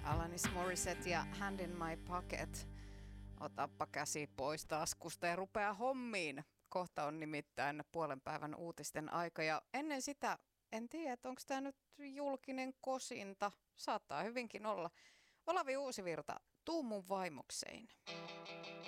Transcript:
Alanis Morissette ja Hand in My Pocket. Otappa käsi pois taskusta ja rupea hommiin. Kohta on nimittäin puolen päivän uutisten aika ja ennen sitä en tiedä, että onko tämä nyt julkinen kosinta. Saattaa hyvinkin olla. Olavi Uusivirta, tuu mun vaimoksein.